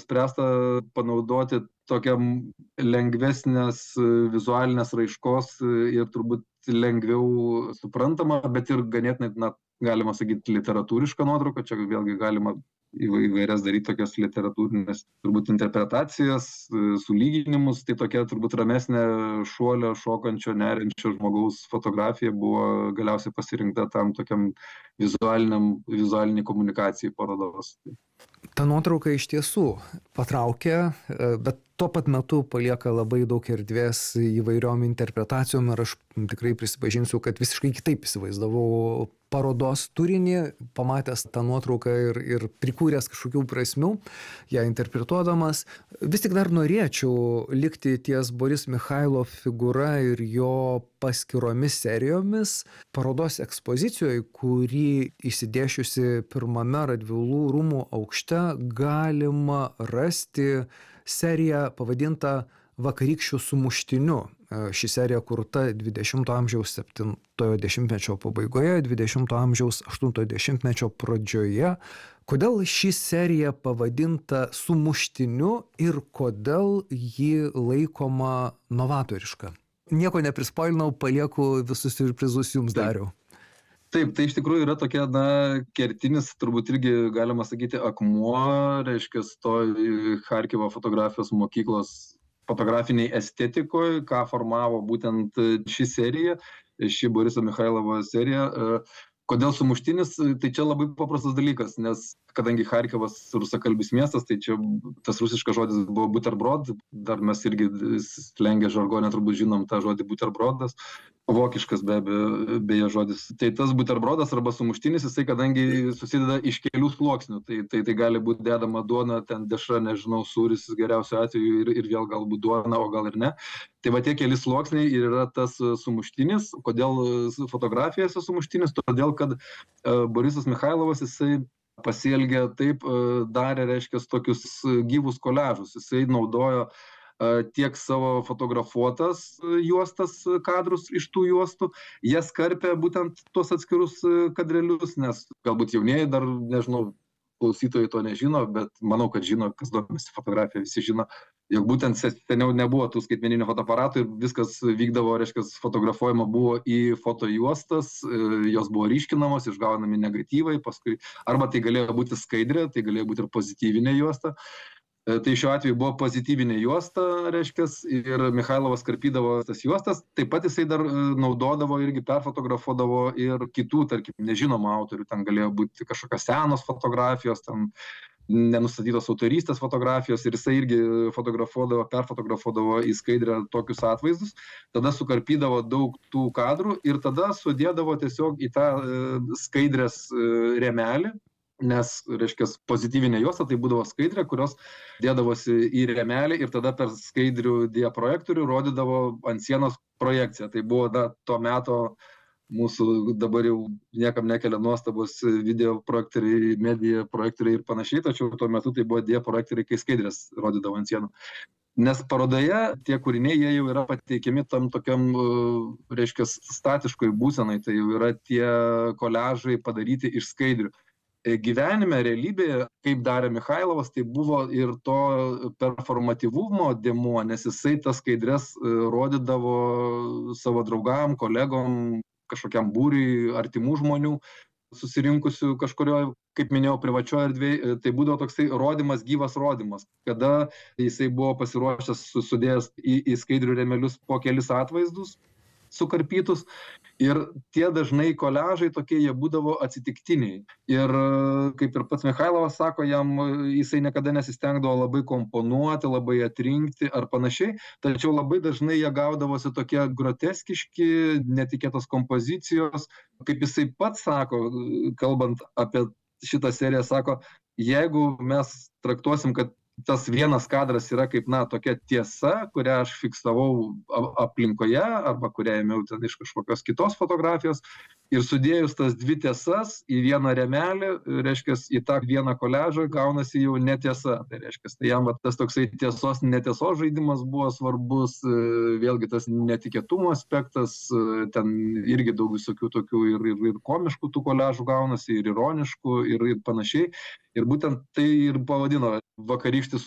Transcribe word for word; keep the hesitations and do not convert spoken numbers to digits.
nuspręsta panaudoti tokiam lengvesnės vizualinės raiškos ir turbūt lengviau suprantama, bet ir ganėtinai, na, galima sakyti, literatūriška nuotrauka. Čia vėlgi galima įvairias daryti tokias literatūrinės turbūt interpretacijas, sulyginimus. Tai tokia turbūt ramesnė šuolio, šokančio, neriančio žmogaus fotografija buvo galiausiai pasirinkta tam tokiam vizualiniam, vizualiniai komunikacijai parodos. Ta nuotrauka iš tiesų patraukia, bet tuo pat metu palieka labai daug erdvės įvairiom interpretacijom ir aš tikrai prisipažinsiu, kad visiškai kitaip įsivaizdavau parodos turinį, pamatęs tą nuotrauką ir, ir prikūręs kažkokių prasmių, ją interpretuodamas. Vis tik dar norėčiau likti ties Boris Mikhailov figūra ir jo paskiromis serijomis. Parodos ekspozicijoje, kuri išsidėšiusi pirmame Radvilų rūmų aukšte, galima rasti seriją pavadintą Vakarykščių sumuštiniu. Ši serija kurta dvidešimto amžiaus septintojo dešimtmečio pabaigoje, dvidešimto amžiaus aštuntojo dešimtmečio pradžioje. Kodėl ši serija pavadinta sumuštiniu ir kodėl ji laikoma novatoriška? Nieko neprispoilinau, palieku visus siurprizus jums, Dariau. Taip, tai iš tikrųjų yra tokia, na, kertinis, turbūt irgi galima sakyti, akmuo, reiškia, to Charkivo fotografijos mokyklos fotografiniai estetikoje, ką formavo būtent ši serija, ši Boriso Mikhailovo serija. Kodėl sumuštinis? Tai čia labai paprastas dalykas, nes kadangi Charkivas rusakalbis miestas, tai čia tas rusiškas žodis buvo buterbrod, dar mes irgi slengę žargonę turbūt žinom tą žodį buterbrodas, vokiškas be abejo beje žodis. Tai tas buterbrodas arba sumuštinis, jisai kadangi susideda iš kelių sluoksnių, tai, tai, tai gali būti dedama duona, ten dešra, nežinau, sūris geriausiu atveju ir, ir vėl galbūt duona, o gal ir ne. Tai va tie keli sluoksniai ir yra tas sumuštinis. Kodėl fotografijose sumuštinis? Todėl, kad Borisas Mikhailovas, jisai pasielgė taip, darė, reiškia, tokius gyvus koliažus. Jisai naudojo tiek savo fotografuotas juostas, kadrus iš tų juostų, jas karpė būtent tuos atskirus kadrelius, nes galbūt jaunieji dar, nežinau, klausytojai to nežino, bet manau, kad žino, kas domisi fotografija, visi žino, jog būtent seniau nebuvo tų skaitmeninių fotoaparatų ir viskas vykdavo, reiškia, fotografuojama buvo į fotojuostas, jos buvo ryškinamos, išgaunami negatyvai, paskui arba tai galėjo būti skaidrė, tai galėjo būti ir pozityvinė juosta. Tai šiuo atveju buvo pozityvinė juosta, reiškia, ir Mikhailovas karpydavo tas juostas, taip pat jisai dar naudodavo irgi perfotografuodavo ir kitų, tarkim, nežinomų autorių, ten galėjo būti kažkokios senos fotografijos, ten nenustatytos autorystės fotografijos ir jisai irgi fotografuodavo, perfotografuodavo į skaidrę tokius atvaizdus, tada sukarpydavo daug tų kadrų ir tada sudėdavo tiesiog į tą skaidrės rėmelį, nes, reiškia, pozityvinė juosta tai būdavo skaidrė, kurios dėdavosi į rėmelį ir tada per skaidrių diaprojektorių rodydavo ant sienos projekciją. Tai buvo da, to meto mūsų dabar jau niekam nekelia nuostabos video projektoriai, medija projektoriai ir panašiai, tačiau tuo metu tai buvo diaprojektoriai, kai skaidrės rodydavo ant sienų. Nes parodoje tie kūriniai, jie jau yra pateikiami tam tokiam, reiškia, statiškoj būsenai, tai jau yra tie koliažai padaryti iš skaidrių. Gyvenime, realybėje, kaip darė Mikhailovas, tai buvo ir to performatyvumo dėmuo, nes jisai tas skaidres rodydavo savo draugam, kolegom, kažkokiam būriui artimų žmonių, susirinkusių kažkurioje, kaip minėjau, privačioje erdvėje. Tai būdavo toksai rodymas, gyvas rodymas, kada jisai buvo pasiruošęs sudėjęs į, į skaidrių rėmelius po kelis atvaizdus sukarpytus ir tie dažnai koliažai tokie jie būdavo atsitiktiniai. Ir kaip ir pats Mikhailovas sako, jam jisai niekada nesistengdavo labai komponuoti, labai atrinkti ar panašiai, tačiau labai dažnai jie gaudavosi tokie groteskiški, netikėtos kompozicijos. Kaip jisai pats sako, kalbant apie šitą seriją, sako, jeigu mes traktuosim, kad tas vienas kadras yra kaip, na, tokia tiesa, kurią aš fiksavau aplinkoje arba kurią ėmiau ten iš kažkokios kitos fotografijos ir sudėjus tas dvi tiesas į vieną rėmelį, reiškia, į tą vieną koliažą gaunasi jau netiesa. Tai reiškia, tai jam va, tas toksai tiesos netiesos žaidimas buvo svarbus, vėlgi tas netikėtumo aspektas, ten irgi daug visokių tokių ir, ir, ir komiškų tų koliažų gaunasi, ir ironiškų, ir, ir panašiai. Ir būtent tai ir pavadino Vakarykštis